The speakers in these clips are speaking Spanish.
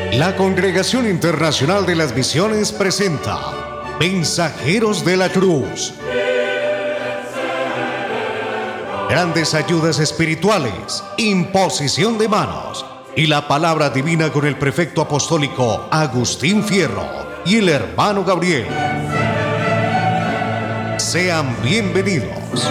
La Congregación Internacional de las Misiones presenta Mensajeros de la Cruz. Grandes ayudas espirituales, imposición de manos y la palabra divina con el prefecto apostólico Agustín Fierro y el hermano Gabriel. Sean bienvenidos.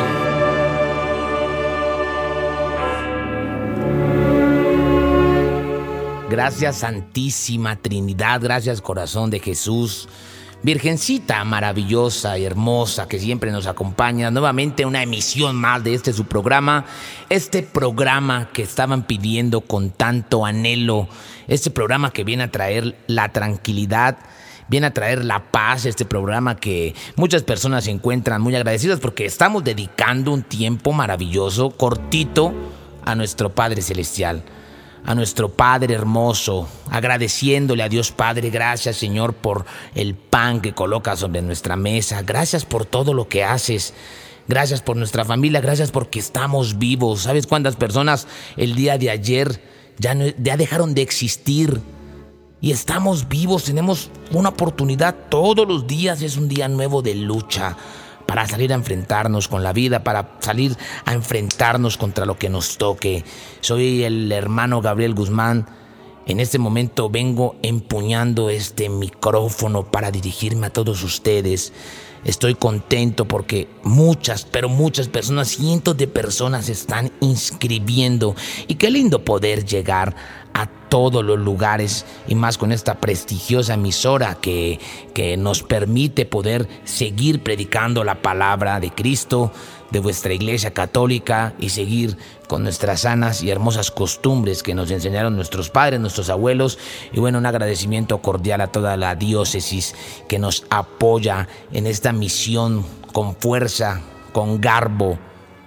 Gracias Santísima Trinidad, gracias Corazón de Jesús, Virgencita maravillosa y hermosa que siempre nos acompaña. Nuevamente una emisión más de su programa, este programa que estaban pidiendo con tanto anhelo, este programa que viene a traer la tranquilidad, viene a traer la paz, este programa que muchas personas se encuentran muy agradecidas porque estamos dedicando un tiempo maravilloso, cortito, a nuestro Padre Celestial. A nuestro Padre hermoso, agradeciéndole a Dios Padre, gracias Señor por el pan que colocas sobre nuestra mesa, gracias por todo lo que haces, gracias por nuestra familia, gracias porque estamos vivos. ¿Sabes cuántas personas el día de ayer ya dejaron de existir? Y estamos vivos, tenemos una oportunidad, todos los días es un día nuevo de lucha, para salir a enfrentarnos con la vida, para salir a enfrentarnos contra lo que nos toque. Soy el hermano Gabriel Guzmán. En este momento vengo empuñando este micrófono para dirigirme a todos ustedes. Estoy contento porque muchas personas, cientos de personas se están inscribiendo. Y qué lindo poder llegar a todos los lugares y más con esta prestigiosa emisora que nos permite poder seguir predicando la palabra de Cristo, de vuestra Iglesia Católica y seguir con nuestras sanas y hermosas costumbres que nos enseñaron nuestros padres, nuestros abuelos. Y bueno, un agradecimiento cordial a toda la diócesis que nos apoya en esta misión con fuerza, con garbo,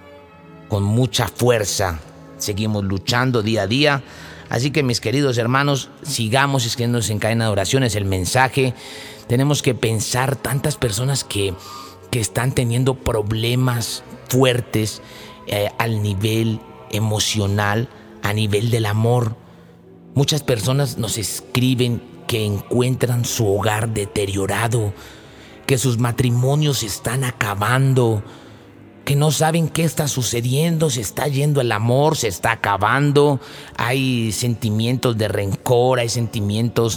con mucha fuerza. Seguimos luchando día a día. Así que mis queridos hermanos, sigamos escribiéndonos en cadena de oraciones el mensaje. Tenemos que pensar tantas personas que están teniendo problemas fuertes al nivel emocional, a nivel del amor. Muchas personas nos escriben que encuentran su hogar deteriorado, que sus matrimonios se están acabando, que no saben qué está sucediendo, se está yendo el amor, se está acabando, hay sentimientos de rencor, hay sentimientos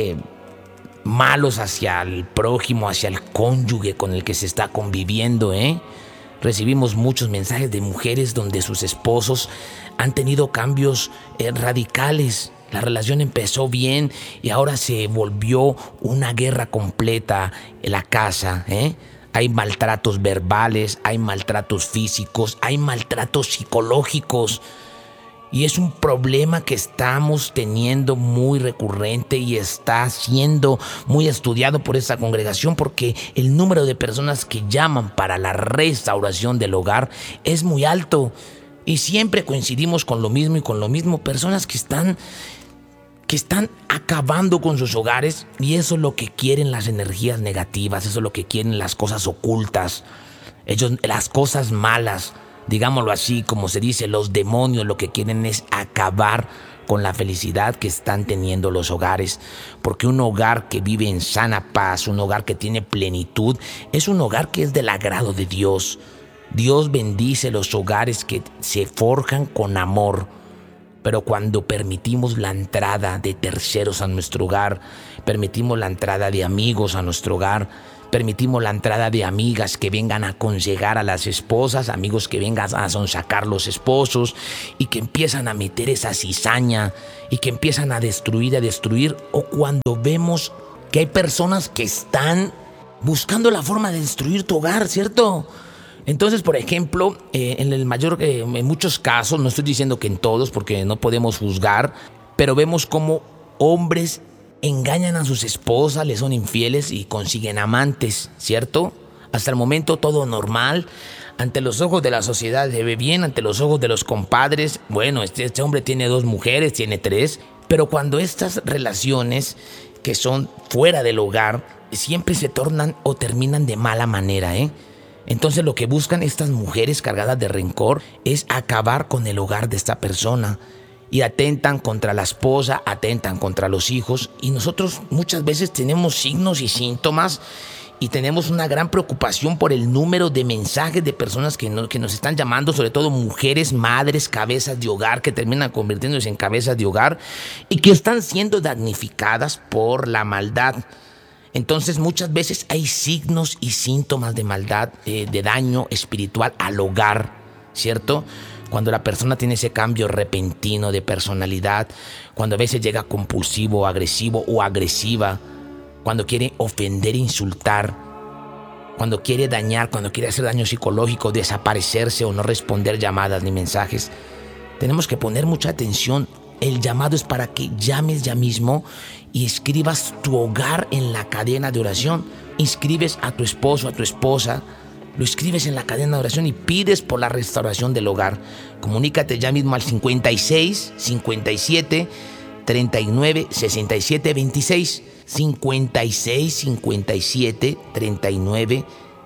malos hacia el prójimo, hacia el cónyuge con el que se está conviviendo. Recibimos muchos mensajes de mujeres donde sus esposos han tenido cambios radicales. La relación empezó bien y ahora se volvió una guerra completa en la casa. Hay maltratos verbales, hay maltratos físicos, hay maltratos psicológicos. Y es un problema que estamos teniendo muy recurrente y está siendo muy estudiado por esta congregación porque el número de personas que llaman para la restauración del hogar es muy alto. Y siempre coincidimos con lo mismo, personas que están acabando con sus hogares, y eso es lo que quieren las energías negativas, eso es lo que quieren las cosas ocultas, las cosas malas, digámoslo así, como se dice, los demonios lo que quieren es acabar con la felicidad que están teniendo los hogares, porque un hogar que vive en sana paz, un hogar que tiene plenitud, es un hogar que es del agrado de Dios. Dios bendice los hogares que se forjan con amor. Pero cuando permitimos la entrada de terceros a nuestro hogar, permitimos la entrada de amigos a nuestro hogar, permitimos la entrada de amigas que vengan a aconsejar a las esposas, amigos que vengan a sonsacar los esposos y que empiezan a meter esa cizaña y que empiezan a destruir, o cuando vemos que hay personas que están buscando la forma de destruir tu hogar, ¿cierto? Entonces, por ejemplo, en muchos casos, no estoy diciendo que en todos porque no podemos juzgar, pero vemos cómo hombres engañan a sus esposas, les son infieles y consiguen amantes, ¿cierto? Hasta el momento todo normal, ante los ojos de la sociedad se ve bien, ante los ojos de los compadres, bueno, este hombre tiene 2 mujeres, tiene 3, pero cuando estas relaciones que son fuera del hogar siempre se tornan o terminan de mala manera, Entonces lo que buscan estas mujeres cargadas de rencor es acabar con el hogar de esta persona. y atentan contra la esposa, atentan contra los hijos. Y nosotros muchas veces tenemos signos y síntomas y tenemos una gran preocupación por el número de mensajes de personas que nos están llamando, sobre todo mujeres, madres, cabezas de hogar, que terminan convirtiéndose en cabezas de hogar y que están siendo damnificadas por la maldad. Entonces muchas veces hay signos y síntomas de maldad, de daño espiritual al hogar, ¿cierto? Cuando la persona tiene ese cambio repentino de personalidad, cuando a veces llega compulsivo, agresivo o agresiva, cuando quiere ofender, insultar, cuando quiere dañar, cuando quiere hacer daño psicológico, desaparecerse o no responder llamadas ni mensajes. Tenemos que poner mucha atención. El llamado es para que llames ya mismo y escribas tu hogar en la cadena de oración. Inscribes a tu esposo, a tu esposa, lo escribes en la cadena de oración y pides por la restauración del hogar. Comunícate ya mismo al 56 57 39 67 26. 56 57 39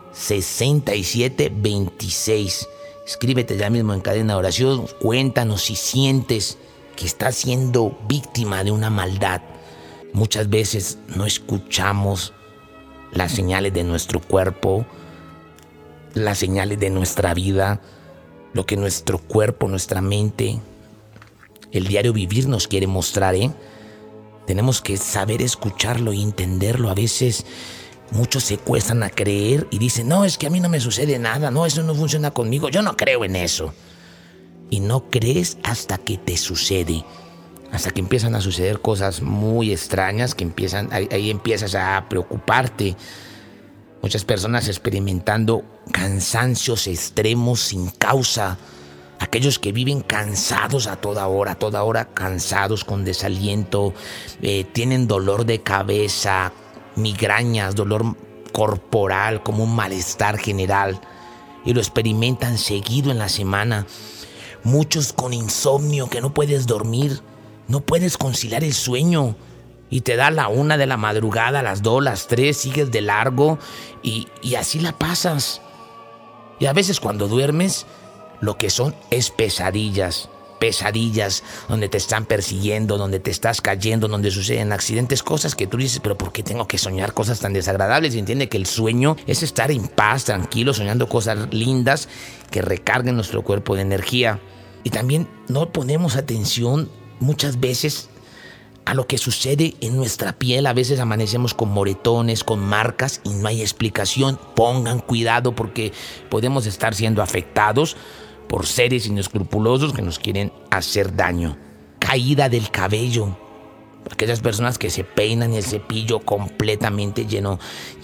67 26. Escríbete ya mismo en cadena de oración. Cuéntanos si sientes que estás siendo víctima de una maldad. Muchas veces no escuchamos las señales de nuestro cuerpo, las señales de nuestra vida, lo que nuestro cuerpo, nuestra mente, el diario vivir nos quiere mostrar, Tenemos que saber escucharlo y entenderlo. A veces muchos se cuestan a creer y dicen, no, es que a mí no me sucede nada, no, eso no funciona conmigo, yo no creo en eso. Y no crees hasta que te sucede, hasta que empiezan a suceder cosas muy extrañas, que ahí empiezas a preocuparte. Muchas personas experimentando cansancios extremos sin causa. Aquellos que viven cansados a toda hora, cansados, con desaliento, tienen dolor de cabeza, migrañas, dolor corporal, como un malestar general, y lo experimentan seguido en la semana. Muchos con insomnio, que no puedes dormir, no puedes conciliar el sueño, y te da la 1 de la madrugada, las 2, las 3, sigues de largo, y así la pasas. Y a veces cuando duermes, lo que son es pesadillas, donde te están persiguiendo, donde te estás cayendo, donde suceden accidentes, cosas que tú dices, pero ¿por qué tengo que soñar cosas tan desagradables? Y entiende que el sueño es estar en paz, tranquilo, soñando cosas lindas que recarguen nuestro cuerpo de energía. Y también no ponemos atención muchas veces a lo que sucede en nuestra piel. A veces amanecemos con moretones, con marcas y no hay explicación. Pongan cuidado porque podemos estar siendo afectados por seres inescrupulosos que nos quieren hacer daño. Caída del cabello. Aquellas personas que se peinan el cepillo completamente lleno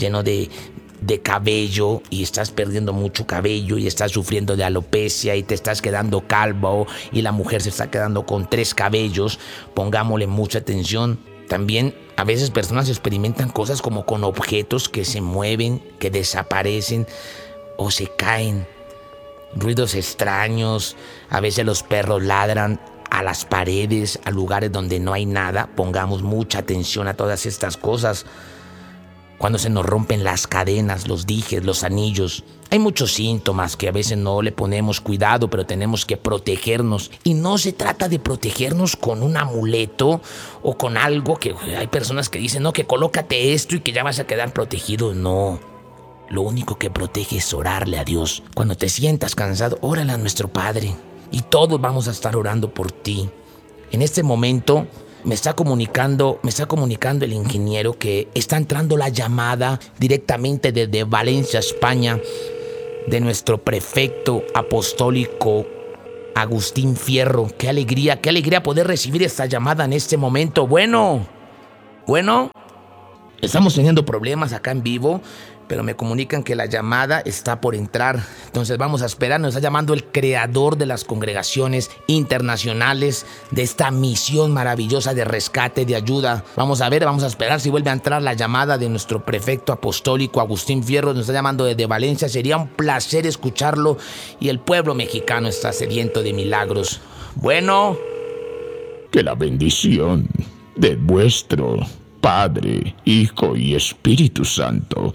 de cabello y estás perdiendo mucho cabello y estás sufriendo de alopecia y te estás quedando calvo y la mujer se está quedando con 3 cabellos. Pongámosle mucha atención. También a veces personas experimentan cosas como con objetos que se mueven, que desaparecen o se caen. Ruidos extraños, a veces los perros ladran a las paredes, a lugares donde no hay nada. Pongamos mucha atención a todas estas cosas. Cuando se nos rompen las cadenas, los dijes, los anillos. Hay muchos síntomas que a veces no le ponemos cuidado, pero tenemos que protegernos. Y no se trata de protegernos con un amuleto o con algo que hay personas que dicen, no, que colócate esto y que ya vas a quedar protegido. No. Lo único que protege es orarle a Dios. Cuando te sientas cansado, órale a nuestro Padre. Y todos vamos a estar orando por ti. En este momento me está comunicando el ingeniero que está entrando la llamada directamente desde Valencia, España, de nuestro prefecto apostólico Agustín Fierro. Qué alegría poder recibir esta llamada en este momento. Bueno, estamos teniendo problemas acá en vivo, pero me comunican que la llamada está por entrar. Entonces vamos a esperar. Nos está llamando el creador de las congregaciones internacionales, de esta misión maravillosa de rescate, de ayuda. Vamos a esperar si vuelve a entrar la llamada de nuestro prefecto apostólico Agustín Fierro. Nos está llamando desde Valencia. Sería un placer escucharlo. Y el pueblo mexicano está sediento de milagros. Bueno. Que la bendición de vuestro Padre, Hijo y Espíritu Santo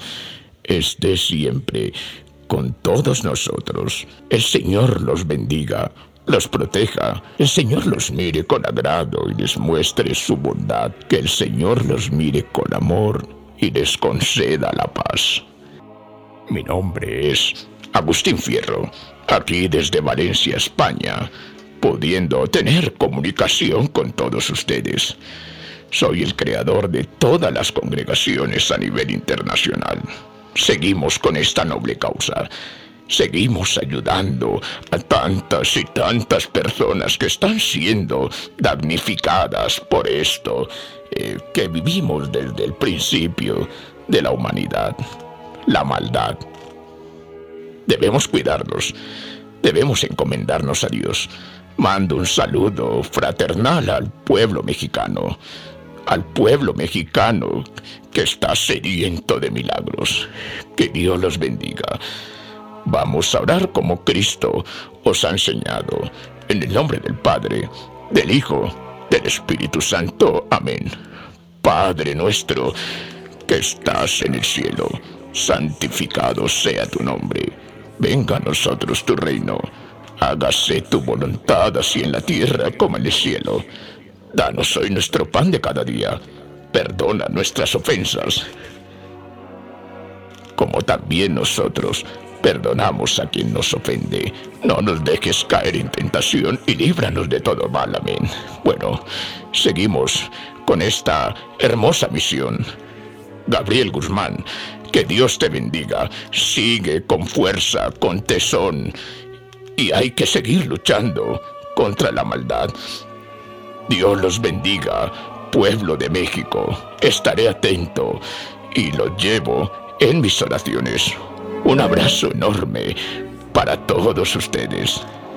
esté siempre con todos nosotros. El Señor los bendiga. los proteja, el Señor los mire con agrado y les muestre su bondad, que el Señor los mire con amor y les conceda la paz. Mi nombre es Agustín Fierro, aquí desde Valencia, España, pudiendo tener comunicación con todos ustedes. Soy el creador de todas las congregaciones a nivel internacional. Seguimos con esta noble causa. Seguimos ayudando a tantas y tantas personas que están siendo damnificadas por esto que vivimos desde el principio de la humanidad, la maldad. Debemos cuidarnos, debemos encomendarnos a Dios. Mando un saludo fraternal al pueblo mexicano que está sediento de milagros. Que Dios los bendiga. Vamos a orar como Cristo os ha enseñado. En el nombre del Padre, del Hijo, del Espíritu Santo. Amén. Padre nuestro, que estás en el cielo, santificado sea tu nombre. Venga a nosotros tu reino. Hágase tu voluntad así en la tierra como en el cielo. Danos hoy nuestro pan de cada día. Perdona nuestras ofensas, como también nosotros perdonamos a quien nos ofende. No nos dejes caer en tentación y líbranos de todo mal. Amén. Bueno, seguimos con esta hermosa misión. Gabriel Guzmán, que Dios te bendiga. Sigue con fuerza, con tesón. Y hay que seguir luchando contra la maldad. Dios los bendiga, pueblo de México. Estaré atento y lo llevo en mis oraciones. Un abrazo enorme para todos ustedes.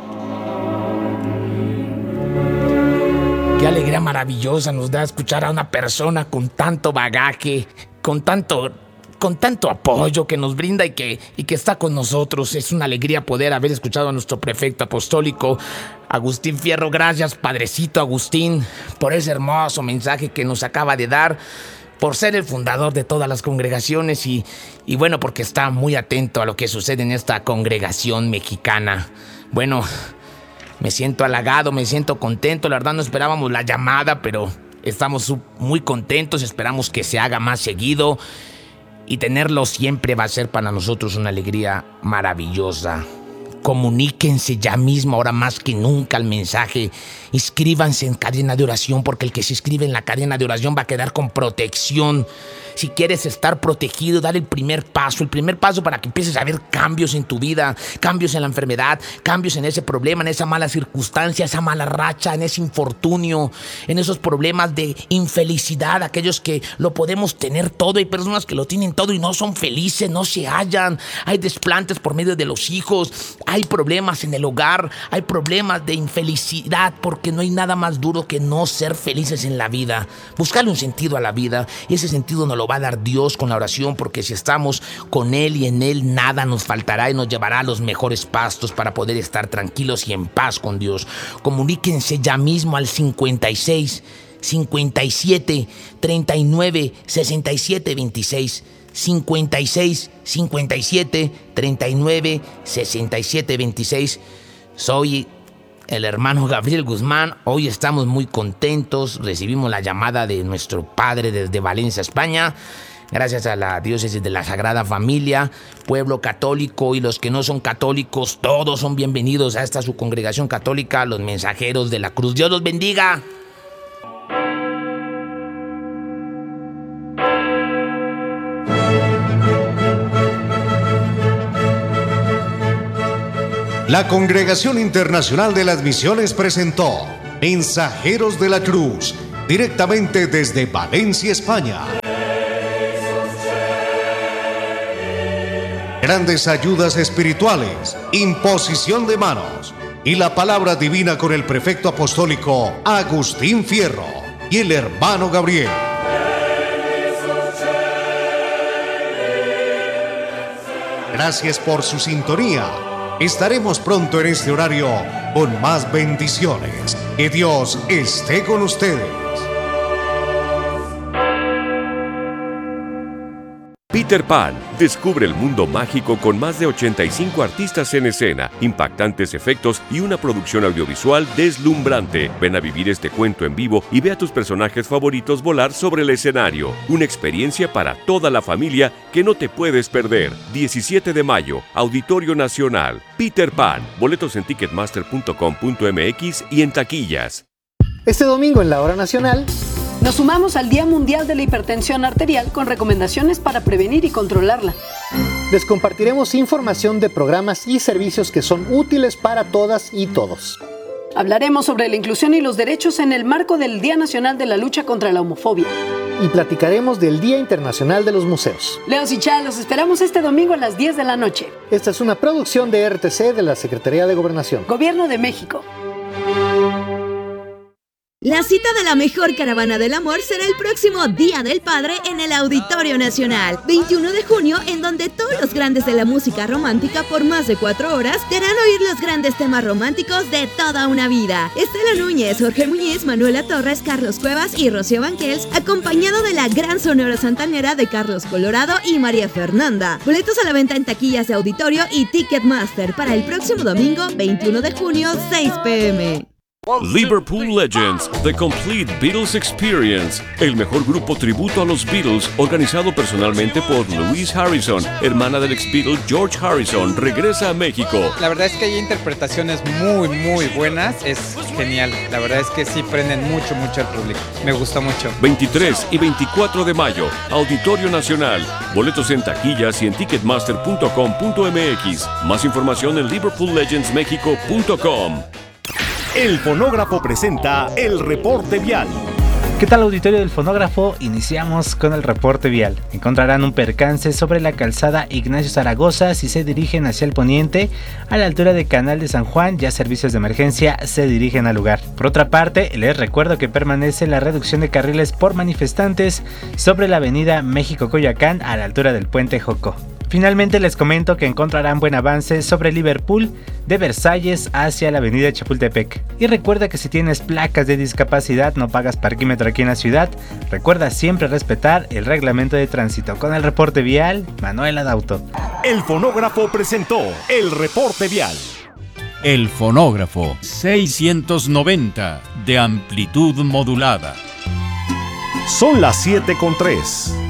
Qué alegría maravillosa nos da escuchar a una persona con tanto bagaje, con tanto apoyo que nos brinda y que está con nosotros. Es una alegría poder haber escuchado a nuestro prefecto apostólico, Agustín Fierro. Gracias, Padrecito Agustín, por ese hermoso mensaje que nos acaba de dar, por ser el fundador de todas las congregaciones y bueno, porque está muy atento a lo que sucede en esta congregación mexicana. Bueno, me siento halagado, me siento contento. La verdad no esperábamos la llamada, pero estamos muy contentos. Esperamos que se haga más seguido y tenerlo siempre va a ser para nosotros una alegría maravillosa. Comuníquense ya mismo, ahora más que nunca, el mensaje. Inscríbanse en cadena de oración, porque el que se inscribe en la cadena de oración va a quedar con protección. Si quieres estar protegido, dale el primer paso para que empieces a ver cambios en tu vida, cambios en la enfermedad, cambios en ese problema, en esa mala circunstancia, esa mala racha, en ese infortunio, en esos problemas de infelicidad, aquellos que lo podemos tener todo. Hay personas que lo tienen todo y no son felices, no se hallan. Hay desplantes por medio de los hijos, hay problemas en el hogar, hay problemas de infelicidad, porque no hay nada más duro que no ser felices en la vida. Buscarle un sentido a la vida, y ese sentido nos lo va a dar Dios con la oración, porque si estamos con Él y en Él, nada nos faltará y nos llevará a los mejores pastos para poder estar tranquilos y en paz con Dios. Comuníquense ya mismo al 56 57 39 67 26. 56 57 39 67 26. Soy el hermano Gabriel Guzmán. Hoy estamos muy contentos. Recibimos la llamada de nuestro padre desde Valencia, España. Gracias a la diócesis de la Sagrada Familia, pueblo católico y los que no son católicos, todos son bienvenidos a esta su congregación católica, los mensajeros de la cruz. Dios los bendiga. La Congregación Internacional de las Misiones presentó Mensajeros de la Cruz, directamente desde Valencia, España. Grandes ayudas espirituales, imposición de manos y la palabra divina con el prefecto apostólico Agustín Fierro y el hermano Gabriel. Gracias por su sintonía. Estaremos pronto en este horario con más bendiciones. Que Dios esté con ustedes. Peter Pan. Descubre el mundo mágico con más de 85 artistas en escena, impactantes efectos y una producción audiovisual deslumbrante. Ven a vivir este cuento en vivo y ve a tus personajes favoritos volar sobre el escenario. Una experiencia para toda la familia que no te puedes perder. 17 de mayo, Auditorio Nacional. Peter Pan. Boletos en ticketmaster.com.mx y en taquillas. Este domingo en la Hora Nacional nos sumamos al Día Mundial de la Hipertensión Arterial con recomendaciones para prevenir y controlarla. Les compartiremos información de programas y servicios que son útiles para todas y todos. Hablaremos sobre la inclusión y los derechos en el marco del Día Nacional de la Lucha contra la Homofobia. Y platicaremos del Día Internacional de los Museos. Leos y Chá, los esperamos este domingo a las 10 de la noche. Esta es una producción de RTC de la Secretaría de Gobernación. Gobierno de México. La cita de la mejor caravana del amor será el próximo Día del Padre en el Auditorio Nacional, 21 de junio, en donde todos los grandes de la música romántica por más de 4 horas te harán oír los grandes temas románticos de toda una vida. Estela Núñez, Jorge Muñiz, Manuela Torres, Carlos Cuevas y Rocío Banquels, acompañado de la gran sonora santanera de Carlos Colorado y María Fernanda. Boletos a la venta en taquillas de Auditorio y Ticketmaster para el próximo domingo, 21 de junio, 6 p.m. Liverpool Legends, The Complete Beatles Experience, el mejor grupo tributo a los Beatles, organizado personalmente por Louise Harrison, hermana del ex-Beatle George Harrison, regresa a México. La verdad es que hay interpretaciones muy buenas, es genial, la verdad es que sí prenden mucho al público, me gusta mucho. 23 y 24 de mayo, Auditorio Nacional, boletos en taquillas y en ticketmaster.com.mx, más información en liverpoollegendsmexico.com. El Fonógrafo presenta el reporte vial. ¿Qué tal, auditorio del Fonógrafo? Iniciamos con el reporte vial. Encontrarán un percance sobre la calzada Ignacio Zaragoza si se dirigen hacia el poniente. A la altura de Canal de San Juan, ya servicios de emergencia se dirigen al lugar. Por otra parte, les recuerdo que permanece la reducción de carriles por manifestantes sobre la avenida México-Coyoacán a la altura del puente Jocó. Finalmente les comento que encontrarán buen avance sobre Liverpool de Versalles hacia la avenida Chapultepec. Y recuerda que si tienes placas de discapacidad no pagas parquímetro aquí en la ciudad. Recuerda siempre respetar el reglamento de tránsito. Con el reporte vial, Manuel Adauto. El Fonógrafo presentó el reporte vial. El Fonógrafo 690 de amplitud modulada. Son las 7:03.